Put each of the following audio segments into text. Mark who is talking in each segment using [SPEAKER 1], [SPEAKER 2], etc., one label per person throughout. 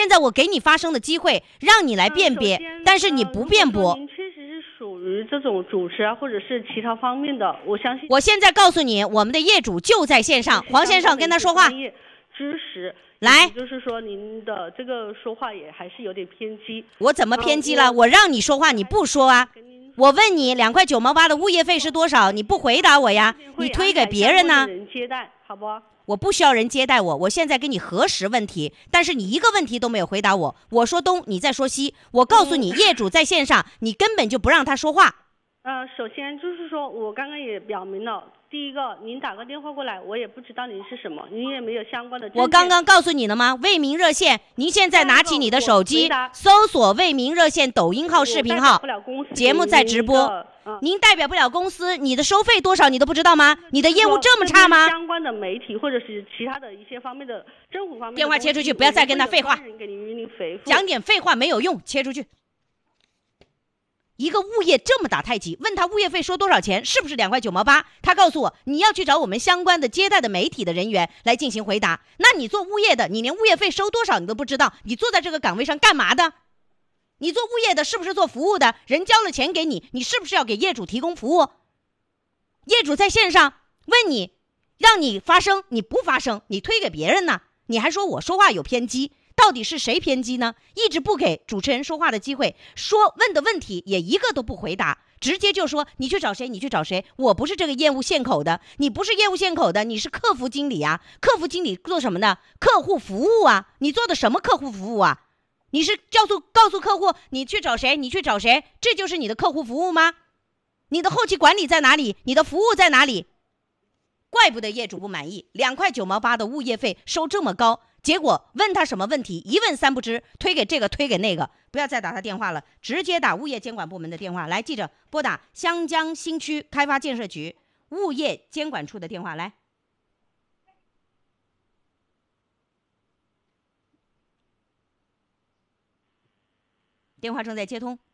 [SPEAKER 1] 现在我给你发声的机会，让你来辨别，但是你不辩驳。
[SPEAKER 2] 您确实是属于这种主持啊，或者是其他方面的，我相信。
[SPEAKER 1] 我现在告诉你，我们的业主就在线上，黄先生跟他说话。
[SPEAKER 2] 专业知识
[SPEAKER 1] 来，
[SPEAKER 2] 就是说您的这个说话也还是有点偏激。
[SPEAKER 1] 我怎么偏激了？我让你说话你不说啊。我问你2块9毛8的物业费是多少？你不回答我呀？你推给别人呢？
[SPEAKER 2] 人接待，好不好？
[SPEAKER 1] 我不需要人接待我，我现在跟你核实问题，但是你一个问题都没有回答我。我说东，你再说西。我告诉你，业主在线上，你根本就不让他说话。
[SPEAKER 2] 首先就是说我刚刚也表明了，第一个，您打个电话过来，我也不知道您是什么，您也没有相关的证件。
[SPEAKER 1] 我刚刚告诉你了吗？为民热线，您现在拿起你的手机，搜索为民热线抖音号、视频号，节目在直播。您代表不了公司，你的收费多少你都不知道吗？你的业务这么差吗？
[SPEAKER 2] 相关的媒体或者是其他的一些方面的政府方面的，
[SPEAKER 1] 电话切出去，不要再跟他废话，讲点废话没有用，切出去。一个物业这么打太极，问他物业费收多少钱，是不是2块9毛8？他告诉我，你要去找我们相关的接待的媒体的人员来进行回答。那你做物业的，你连物业费收多少你都不知道，你坐在这个岗位上干嘛的？你做物业的是不是做服务的？人交了钱给你，你是不是要给业主提供服务？业主在线上问你，让你发声，你不发声，你推给别人呢？你还说我说话有偏激，到底是谁偏激呢？一直不给主持人说话的机会，问的问题也一个都不回答，直接就说你去找谁，你去找谁，我不是这个业务线口的，你不是业务线口的，你是客服经理啊，客服经理做什么的？客户服务啊，你做的什么客户服务啊？你是告诉客户你去找谁，你去找谁，这就是你的客户服务吗？你的后期管理在哪里？你的服务在哪里？怪不得业主不满意，2块9毛8的物业费收这么高，结果问他什么问题一问三不知，推给这个推给那个。不要再打他电话了，直接打物业监管部门的电话来，记着拨打湘江新区开发建设局物业监管处的电话来。电话正在接通。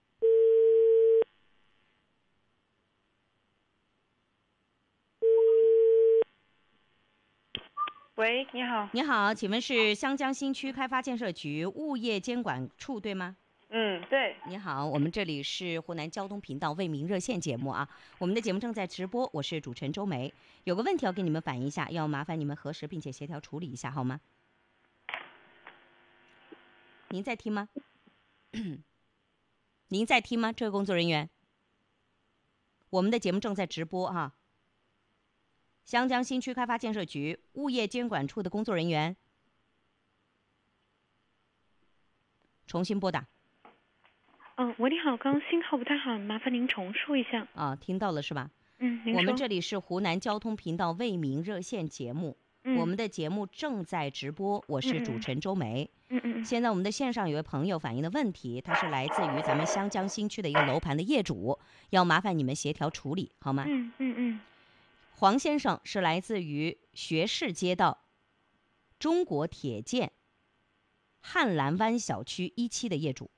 [SPEAKER 3] 喂，你好。
[SPEAKER 1] 你好，请问是湘江新区开发建设局物业监管处对吗？
[SPEAKER 3] 对。
[SPEAKER 1] 你好，我们这里是湖南交通频道为民热线节目啊，我们的节目正在直播，我是主持人周梅，有个问题要跟你们反映一下，要麻烦你们核实并且协调处理一下好吗？您在听吗？您在听吗？这位工作人员，我们的节目正在直播哈。湘江新区开发建设局物业监管处的工作人员，重新拨打。
[SPEAKER 3] 喂，你好，刚刚信号不太好，麻烦您重述一下。
[SPEAKER 1] 听到了是吧？
[SPEAKER 3] 您说。
[SPEAKER 1] 我们这里是湖南交通频道为民热线节目，我们的节目正在直播，我是主持人周梅。现在我们的线上有位朋友反映的问题，他是来自于咱们湘江新区的一个楼盘的业主，要麻烦你们协调处理好吗？黄先生是来自于学士街道中国铁建汉兰湾小区1期的业主。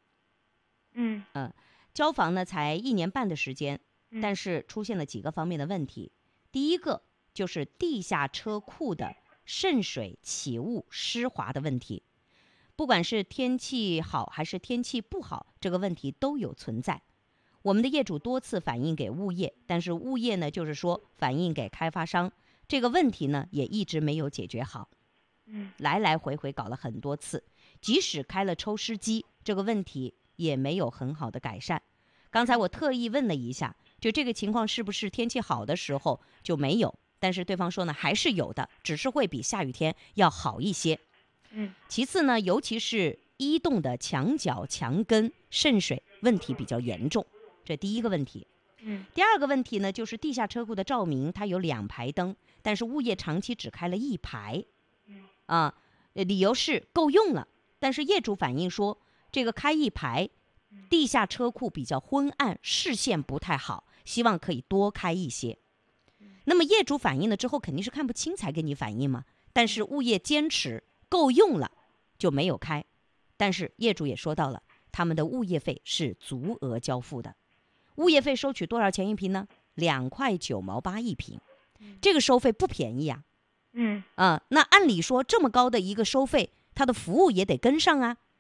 [SPEAKER 1] 交房呢才1年半的时间，但是出现了几个方面的问题。第一个就是地下车库的渗水、起雾、湿滑的问题，不管是天气好还是天气不好，这个问题都有存在。我们的业主多次反映给物业，但是物业呢就是说反映给开发商，这个问题呢也一直没有解决好。来来回回搞了很多次，即使开了抽湿机，这个问题也没有很好的改善。刚才我特意问了一下，就这个情况是不是天气好的时候就没有，但是对方说呢还是有的，只是会比下雨天要好一些。其次呢，尤其是1栋的墙角墙根渗水问题比较严重，这第一个问题。第二个问题呢，就是地下车库的照明它有2排灯，但是物业长期只开了1排。理由是够用了，但是业主反映说这个开1排，地下车库比较昏暗，视线不太好，希望可以多开一些。那么业主反映了之后肯定是看不清才跟你反映嘛，但是物业坚持够用了就没有开。但是业主也说到了，他们的物业费是足额交付的。物业费收取多少钱一平呢？2块9毛8一平，这个收费不便宜啊。那按理说这么高的一个收费，它的服务也得跟上啊。